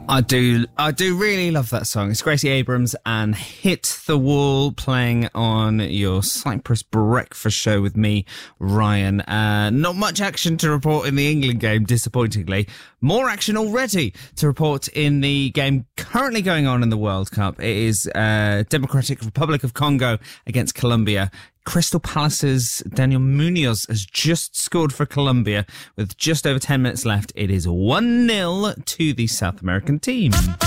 I do really love that song. It's Gracie Abrams and Hit the Wall playing on your Cyprus Breakfast Show with me, Ryan. Not much action to report in the England game, disappointingly. More action already to report in the game currently going on in the World Cup. It is Democratic Republic of Congo against Colombia. Crystal Palace's Daniel Munoz has just scored for Colombia with just over 10 minutes left. It is 1-0 to the South American team.